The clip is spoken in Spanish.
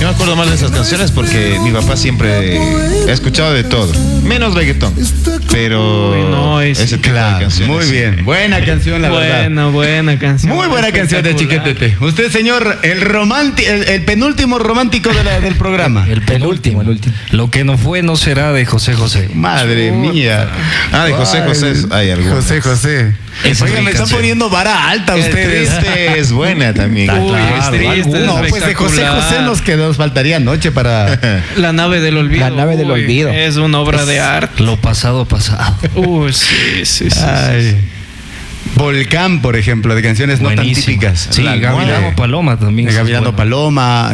Yo me acuerdo más de esas canciones porque mi papá siempre ha escuchado de todo, menos reggaetón. Pero no, ese tipo de canciones. Muy bien, buena canción, la verdad. Buena canción. Muy buena canción de Chiquetete. Usted, señor, el penúltimo romántico del programa. El penúltimo. Lo que no fue no será, de José José. Madre mía. De José José hay algunas. José. Esa Oiga, es mi me están canción. poniendo vara alta El ustedes. triste es buena también. Uy, es triste, es No, pues de José espectacular. José nos faltaría noche para... La nave del olvido. La nave del Uy, olvido. Es una obra de arte. Lo pasado. Uy, sí. Ay. Volcán, por ejemplo, de canciones no tan Buenísimo. típicas. Sí, La Gavilano almohada. Paloma también. De Gavilano Paloma,